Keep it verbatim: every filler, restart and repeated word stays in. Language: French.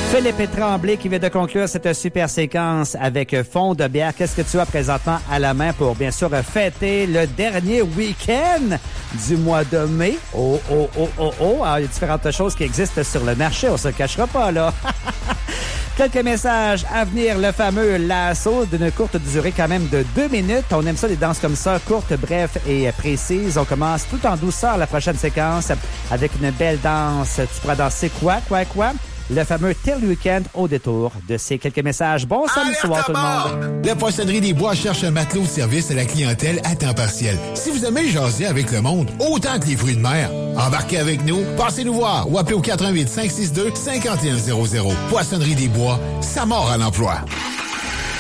Philippe Tremblay qui vient de conclure cette super séquence avec fond de bière. Qu'est-ce que tu as présentement à la main pour, bien sûr, fêter le dernier week-end du mois de mai? Oh, oh, oh, oh, oh! Alors, il y a différentes choses qui existent sur le marché. On se cachera pas, là. Quelques messages à venir. Le fameux lasso d'une courte durée quand même de deux minutes. On aime ça, des danses comme ça, courtes, brèves et précises. On commence tout en douceur la prochaine séquence avec une belle danse. Tu pourras danser quoi, quoi, quoi? Le fameux Till Weekend au détour de ces quelques messages. Bon samedi soir tout le monde. La Poissonnerie des Bois cherche un matelot de service à la clientèle à temps partiel. Si vous aimez jaser avec le monde, autant que les fruits de mer, embarquez avec nous, passez nous voir ou appelez au quatre un huit, cinq six deux, cinq un zéro zéro. Poissonnerie des Bois, ça mord à l'emploi.